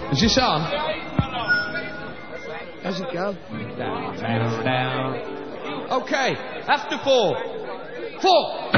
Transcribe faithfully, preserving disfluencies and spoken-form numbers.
Is this on? How's it go? Down, down, down. Okay, after four. Four.